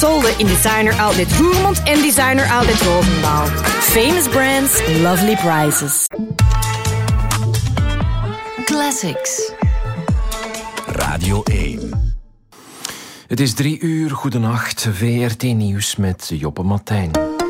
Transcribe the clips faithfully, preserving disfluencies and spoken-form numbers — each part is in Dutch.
Solde in Designer Outlet Roermond en Designer Outlet Roosendaal. Famous brands, lovely prices. Classics. Radio één. Het is drie uur, goedenacht, V R T Nieuws met Joppe Martijn.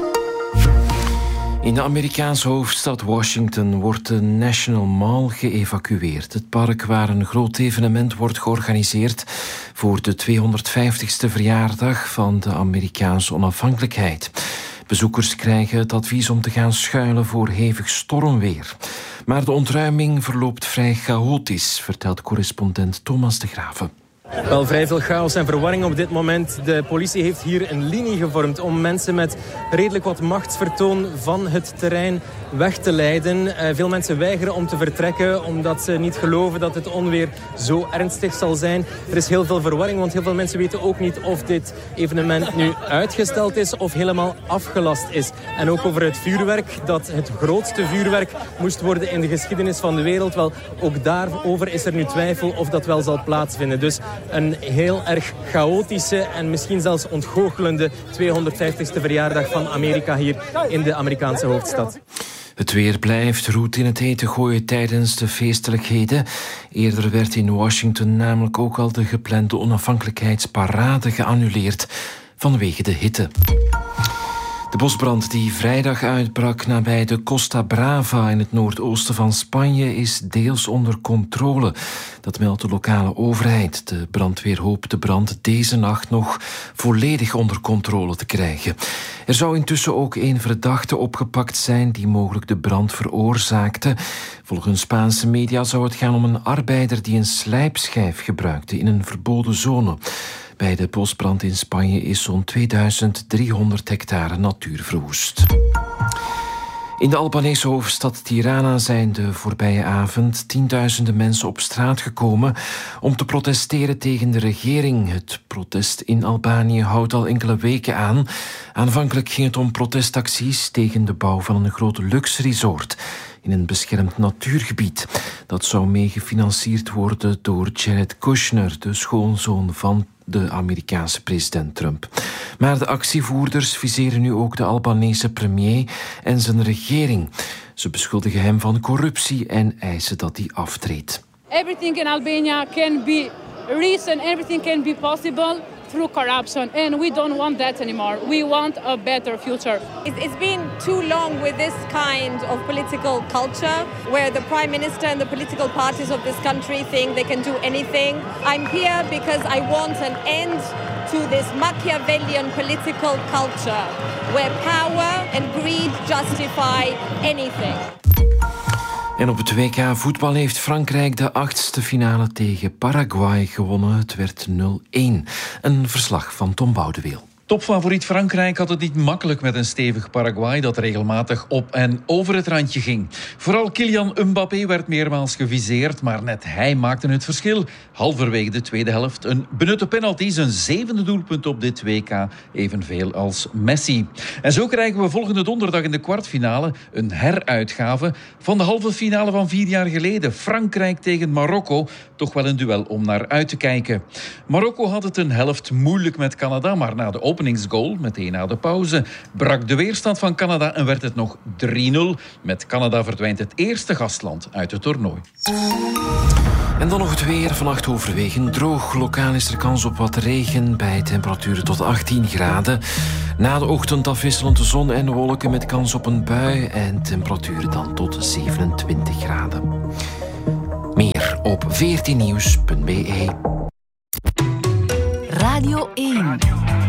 In de Amerikaanse hoofdstad Washington wordt de National Mall geëvacueerd. Het park waar een groot evenement wordt georganiseerd voor de tweehonderdvijftigste verjaardag van de Amerikaanse onafhankelijkheid. Bezoekers krijgen het advies om te gaan schuilen voor hevig stormweer. Maar de ontruiming verloopt vrij chaotisch, vertelt correspondent Thomas de Graven. Wel, vrij veel chaos en verwarring op dit moment. De politie heeft hier een linie gevormd om mensen met redelijk wat machtsvertoon van het terrein weg te leiden. Uh, veel mensen weigeren om te vertrekken omdat ze niet geloven dat het onweer zo ernstig zal zijn. Er is heel veel verwarring, want heel veel mensen weten ook niet of dit evenement nu uitgesteld is of helemaal afgelast is. En ook over het vuurwerk, dat het grootste vuurwerk moest worden in de geschiedenis van de wereld. Wel, ook daarover is er nu twijfel of dat wel zal plaatsvinden. Dus een heel erg chaotische en misschien zelfs ontgoochelende tweehonderdvijftigste verjaardag van Amerika hier in de Amerikaanse hoofdstad. Het weer blijft roet in het eten gooien tijdens de feestelijkheden. Eerder werd in Washington namelijk ook al de geplande onafhankelijkheidsparade geannuleerd vanwege de hitte. De bosbrand die vrijdag uitbrak nabij de Costa Brava in het noordoosten van Spanje is deels onder controle. Dat meldt de lokale overheid. De brandweer hoopt de brand deze nacht nog volledig onder controle te krijgen. Er zou intussen ook een verdachte opgepakt zijn die mogelijk de brand veroorzaakte. Volgens Spaanse media zou het gaan om een arbeider die een slijpschijf gebruikte in een verboden zone. Bij de bosbrand in Spanje is zo'n tweeduizend driehonderd hectare natuur verwoest. In de Albanese hoofdstad Tirana zijn de voorbije avond tienduizenden mensen op straat gekomen om te protesteren tegen de regering. Het protest in Albanië houdt al enkele weken aan. Aanvankelijk ging het om protestacties tegen de bouw van een groot luxe resort in een beschermd natuurgebied. Dat zou mee gefinancierd worden door Jared Kushner, de schoonzoon van de Amerikaanse president Trump. Maar de actievoerders viseren nu ook de Albanese premier en zijn regering. Ze beschuldigen hem van corruptie en eisen dat hij aftreedt. Everything in Albania can be reason, everything can be possible through corruption, and we don't want that anymore. We want a better future. It's been too long with this kind of political culture where the prime minister and the political parties of this country think they can do anything. I'm here because I want an end to this Machiavellian political culture where power and greed justify anything. En op het W K voetbal heeft Frankrijk de achtste finale tegen Paraguay gewonnen. Het werd nul-een. Een verslag van Tom Boudeweel. Topfavoriet Frankrijk had het niet makkelijk met een stevig Paraguay dat regelmatig op en over het randje ging. Vooral Kylian Mbappé werd meermaals geviseerd, maar net hij maakte het verschil. Halverwege de tweede helft een benutte penalty, zijn zevende doelpunt op dit W K, evenveel als Messi. En zo krijgen we volgende donderdag in de kwartfinale een heruitgave van de halve finale van vier jaar geleden. Frankrijk tegen Marokko, toch wel een duel om naar uit te kijken. Marokko had het een helft moeilijk met Canada, maar na de openingsgoal, meteen na de pauze, brak de weerstand van Canada en werd het nog drie nul. Met Canada verdwijnt het eerste gastland uit het toernooi. En dan nog het weer. Vannacht overwegend droog. Lokaal is er kans op wat regen bij temperaturen tot achttien graden. Na de ochtend afwisselend de zon en wolken met kans op een bui en temperaturen dan tot zevenentwintig graden. Meer op veertien nieuws punt b e. Radio één.